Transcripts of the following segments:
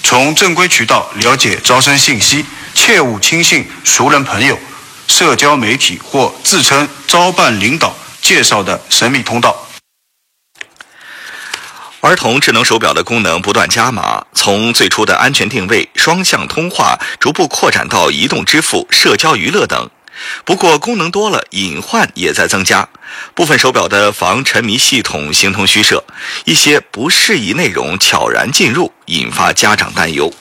从正规渠道了解招生信息，切勿轻信熟人朋友、社交媒体或自称招办领导介绍的神秘通道。 儿童智能手表的功能不断加码，从最初的安全定位、双向通话，逐步扩展到移动支付、社交娱乐等。不过功能多了，隐患也在增加。部分手表的防沉迷系统形同虚设，一些不适宜内容悄然进入，引发家长担忧。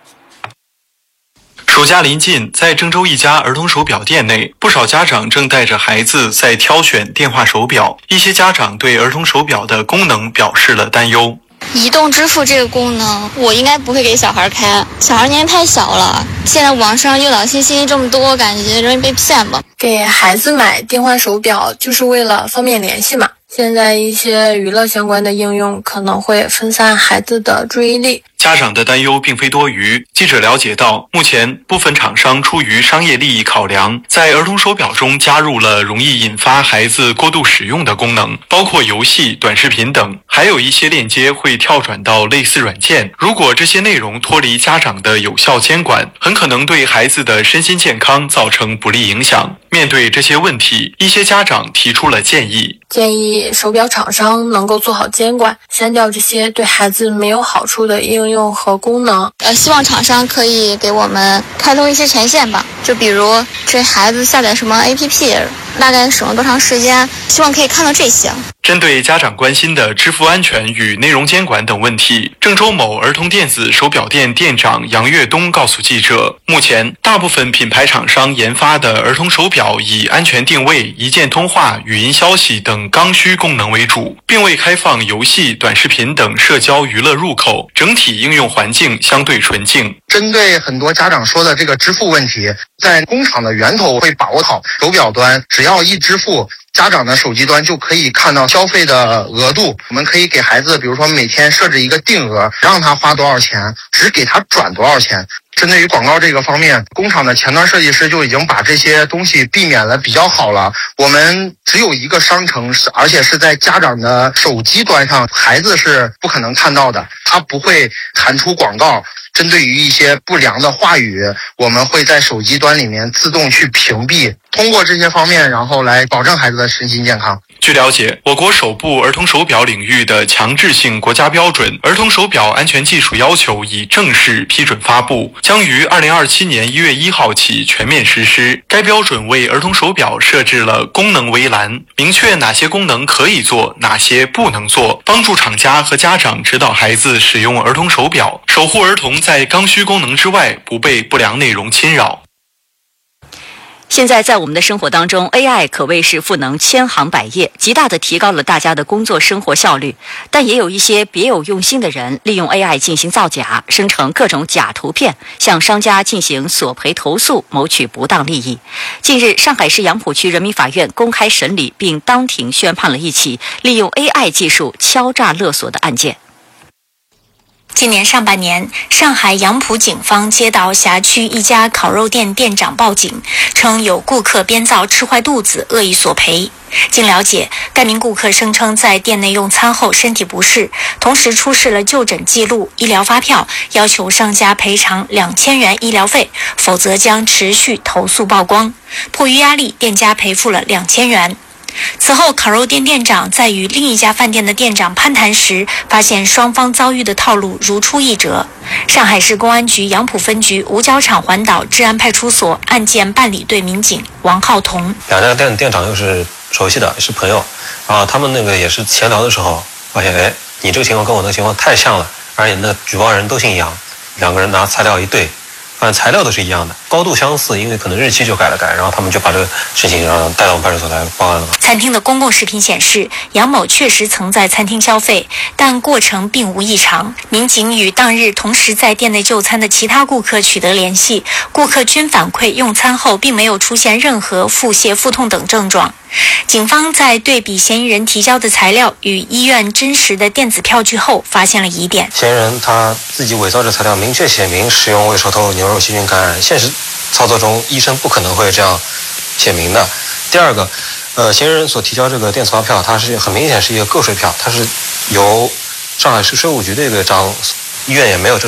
暑假临近，在郑州一家儿童手表店内，不少家长正带着孩子在挑选电话手表。一些家长对儿童手表的功能表示了担忧。 移动支付这个功能，我应该不会给小孩开，小孩年纪太小了。现在网上诱导信息这么多，感觉容易被骗吧。 给孩子买电话手表就是为了方便联系嘛。现在一些娱乐相关的应用可能会分散孩子的注意力。 家长的担忧并非多余。记者了解到，目前部分厂商出于商业利益考量，在儿童手表中加入了容易引发孩子过度使用的功能，包括游戏、短视频等，还有一些链接会跳转到类似软件。如果这些内容脱离家长的有效监管，很可能对孩子的身心健康造成不利影响。面对这些问题，一些家长提出了建议手表厂商能够做好监管，删掉这些对孩子没有好处的应用和功能。 希望厂商可以给我们开通一些权限吧，就比如这孩子下载什么 APP， 大概使用多长时间，希望可以看到这些。 针对家长关心的支付安全与内容监管等问题，郑州某儿童电子手表店店长杨跃东告诉记者，目前大部分品牌厂商研发的儿童手表以安全定位、一键通话、语音消息等刚需功能为主，并未开放游戏、短视频等社交娱乐入口，整体应用环境相对纯净。 针对很多家长说的这个支付问题，在工厂的源头会把握好，手表端只要一支付，家长的手机端就可以看到消费的额度。我们可以给孩子比如说每天设置一个定额，让他花多少钱，只给他转多少钱。针对于广告这个方面，工厂的前端设计师就已经把这些东西避免了比较好了。我们只有一个商城，而且是在家长的手机端上，孩子是不可能看到的，他不会弹出广告。针对于一些不良的话语，我们会在手机端里面自动去屏蔽，通过这些方面，然后来保证孩子的身心健康。 据了解，我国首部儿童手表领域的强制性国家标准《儿童手表安全技术要求》已正式批准发布，将于2027年1月1号起全面实施。该标准为儿童手表设置了功能围栏，明确哪些功能可以做，哪些不能做，帮助厂家和家长指导孩子使用儿童手表，守护儿童在刚需功能之外不被不良内容侵扰。 现在在我们的生活当中 ，AI 可谓是赋能千行百业，极大地提高了大家的工作生活效率。但也有一些别有用心的人，利用 AI 进行造假，生成各种假图片，向商家进行索赔投诉，谋取不当利益。近日，上海市杨浦区人民法院公开审理并当庭宣判了一起利用 AI 技术敲诈勒索的案件。 今年上半年，上海杨浦警方接到辖区一家烤肉店店长报警，称有顾客编造吃坏肚子，恶意索赔。经了解，该名顾客声称在店内用餐后身体不适，同时出示了就诊记录、医疗发票，要求商家赔偿2000元医疗费，否则将持续投诉曝光。迫于压力，店家赔付了2000元。此后，烤肉店店长在与另一家饭店的店长攀谈时，发现双方遭遇的套路如出一辙。上海市公安局杨浦分局五角场环岛治安派出所案件办理队民警王浩彤， 两家店长又是熟悉的，也是朋友，他们那个也是闲聊的时候发现，你这个情况跟我那个情况太像了，而且那举报人都姓杨，两个人拿材料一对，发现材料都是一样的，高度相似，因为可能日期就改了改，然后他们就把这个事情带到我们派出所来报案了。 餐厅的公共视频显示，杨某确实曾在餐厅消费，但过程并无异常。民警与当日同时在店内就餐的其他顾客取得联系，顾客均反馈用餐后并没有出现任何腹泻、腹痛等症状。警方在对比嫌疑人提交的材料与医院真实的电子票据后，发现了疑点。 嫌疑人他自己伪造这材料，明确写明使用胃手头牛肉细菌感染，现实操作中医生不可能会这样写明的。第二个，嫌疑人所提交这个电子发票，它是很明显是一个个税票，它是由上海市税务局的一个章，医院也没有这